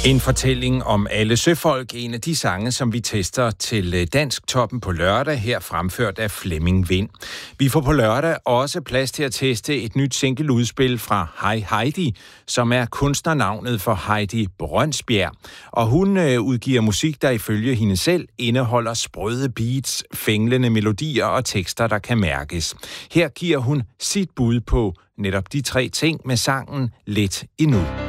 En fortælling om alle søfolk, en af de sange, som vi tester til Dansk Toppen på lørdag, her fremført af Flemming Vind. Vi får på lørdag også plads til at teste et nyt singleudspil fra Hej Heidi, som er kunstnernavnet for Heidi Brønsbjerg. Og hun udgiver musik, der ifølge hende selv indeholder sprøde beats, fænglende melodier og tekster, der kan mærkes. Her giver hun sit bud på netop de 3 ting med sangen Lidt endnu.